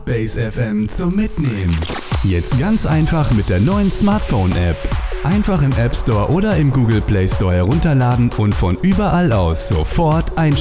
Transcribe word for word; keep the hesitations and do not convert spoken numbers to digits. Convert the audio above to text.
Base F M zum Mitnehmen. Jetzt ganz einfach mit der neuen Smartphone-App. Einfach im App Store oder im Google Play Store herunterladen und von überall aus sofort einstellen.